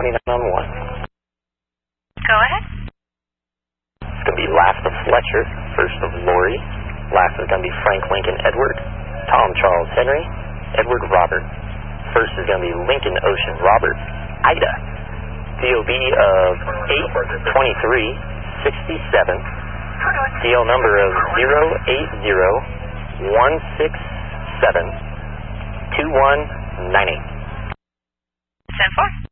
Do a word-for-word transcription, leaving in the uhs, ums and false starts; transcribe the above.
twenty-nine on one. Go ahead. It's going to be last of Fletcher, first of Lori. Last is going to be Frank Lincoln Edward, Tom Charles Henry, Edward Robert. First is going to be Lincoln Ocean Robert, Ida. D O B of eight twenty-three sixty-seven. D L number of zero eight zero one six seven two one nine eight. ten four.